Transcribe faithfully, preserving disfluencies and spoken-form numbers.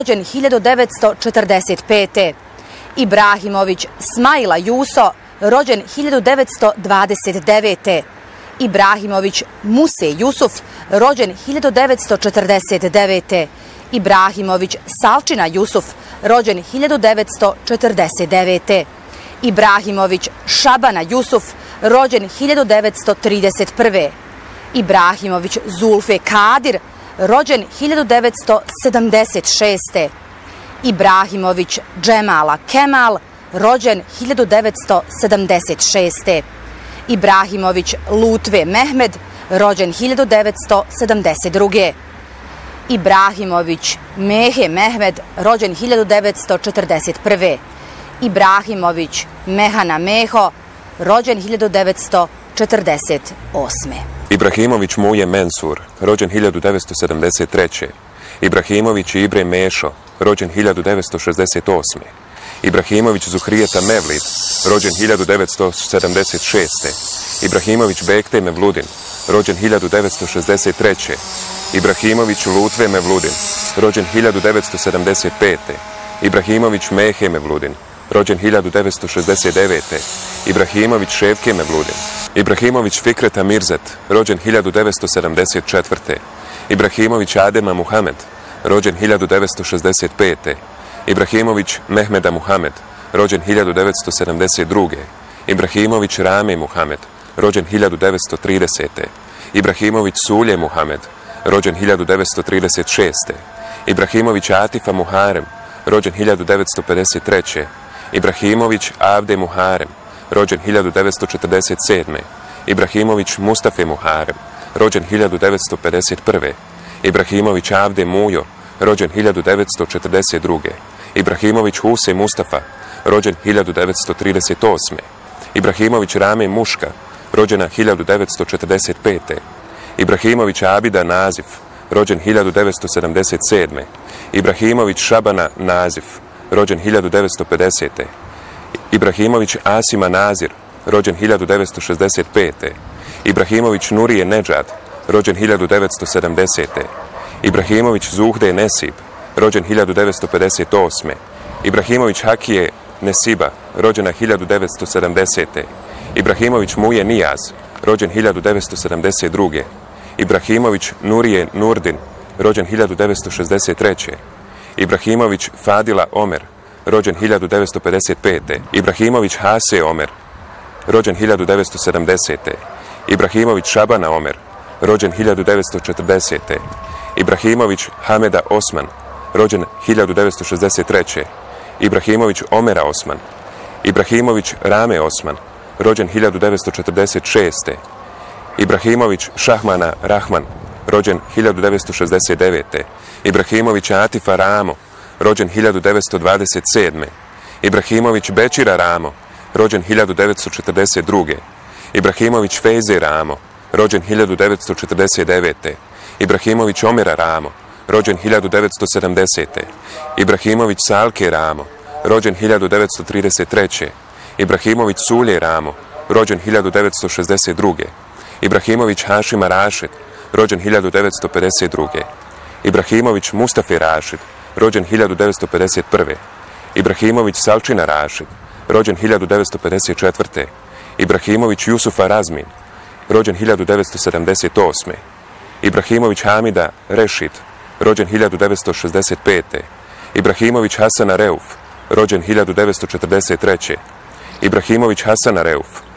rođen hiljadu devetsto četrdeset pete. Ibrahimović Smajla Juso, rođen hiljadu devetsto dvadeset devete. Ibrahimović Muse Jusuf, rođen hiljadu devetsto četrdeset devete. Ibrahimović Salčina Jusuf, rođen hiljadu devetsto četrdeset devete. Ibrahimović Šabana Jusuf, rođen hiljadu devetsto trideset prve. Ibrahimović Zulfe Kadir, rođen hiljadu devetsto sedamdeset šeste. Ibrahimović Džemala Kemal, rođen hiljadu devetsto sedamdeset šeste. Ibrahimović Lutve Mehmed, rođen hiljadu devetsto sedamdeset druge. Ibrahimović Mehe Mehmed, rođen hiljadu devetsto četrdeset prve. Ibrahimović Mehana Meho, rođen hiljadu devetsto četrdeset osme. Ibrahimović Muje Mensur, rođen hiljadu devetsto sedamdeset treće. Ibrahimović Ibre Mešo, rođen hiljadu devetsto šezdeset osme. Ibrahimović Zuhrijeta Mevlid, rođen hiljadu devetsto sedamdeset šeste. Ibrahimović Bekte Mevludin, rođen hiljadu devetsto šezdeset treće. Ibrahimović Lutve Mevludin, rođen hiljadu devetsto sedamdeset pete. Ibrahimović Mehe Mevludin, rođen hiljadu devetsto šezdeset devete. Ibrahimović Ševke Mevludin. Ibrahimović Fikreta Mirzet, rođen hiljadu devetsto sedamdeset četvrte. Ibrahimović Adema Muhamed, rođen hiljadu devetsto šezdeset pete. Ibrahimović Mehmeda Muhamed, rođen hiljadu devetsto sedamdeset druge. Ibrahimović Rame Muhamed, rođen hiljadu devetsto tridesete. Ibrahimović Sulje Muhamed, rođen hiljadu devetsto trideset šeste. Ibrahimović Atifa Muharem, rođen hiljadu devetsto pedeset treće. Ibrahimović Avde Muharem, rođen hiljadu devetsto četrdeset sedme. Ibrahimović Mustafe Muharem, rođen hiljadu devetsto pedeset prve. Ibrahimović Avde Mujo, rođen hiljadu devetsto četrdeset druge. Ibrahimović Huse Mustafa, rođen hiljadu devetsto trideset osme. Ibrahimović Rame Muška, rođena hiljadu devetsto četrdeset pete. Ibrahimović Abida Nazif, rođen hiljadu devetsto sedamdeset sedme. Ibrahimović Šabana Nazif, rođen hiljadu devetsto pedesete. Ibrahimović Asima Nazir, rođen hiljadu devetsto šezdeset pete. Ibrahimović Nurije Nedžad, rođen hiljadu devetsto sedamdesete. Ibrahimović Zuhde Nesib, rođen hiljadu devetsto pedeset osme. Ibrahimović Hakije Nesiba, rođena hiljadu devetsto sedamdesete. Ibrahimović Muje Nijaz, rođen hiljadu devetsto sedamdeset druge. Ibrahimović Nurije Nurdin, rođen hiljadu devetsto šezdeset treće. Ibrahimović Fadila Omer, rođen hiljadu devetsto pedeset pete. Ibrahimović Hase Omer, rođen hiljadu devetsto sedamdesete. Ibrahimović Šabana Omer, rođen hiljadu devetsto četrdesete. Ibrahimović Hameda Osman, rođen hiljadu devetsto šezdeset treće. Ibrahimović Omera Osman. Ibrahimović Rame Osman, rođen hiljadu devetsto četrdeset šeste. Ibrahimović Šahmana Rahman, rođen hiljadu devetsto šezdeset devete. Ibrahimović Atifa Ramo, rođen hiljadu devetsto dvadeset sedme. Ibrahimović Bećira Ramo, rođen hiljadu devetsto četrdeset druge. Ibrahimović Fejze Ramo, rođen hiljadu devetsto četrdeset devete. Ibrahimović Omera Ramo, rođen hiljadu devetsto sedamdesete. Ibrahimović Salke Ramo, rođen hiljadu devetsto trideset treće. Ibrahimović Sulje Ramo, rođen hiljadu devetsto šezdeset druge. Ibrahimović Hašima Rašid, rođen hiljadu devetsto pedeset druge. Ibrahimović Mustafa Rašid, rođen hiljadu devetsto pedeset prve. Ibrahimović Salčina Rašid, rođen hiljadu devetsto pedeset četvrte. Ibrahimović Jusufa Razmin, rođen hiljadu devetsto sedamdeset osme. Ibrahimović Hamida Rešid, rođen hiljadu devetsto šezdeset pete. Ibrahimović Hasana Reuf, rođen hiljadu devetsto četrdeset treće. Ibrahimović Hasana Reuf,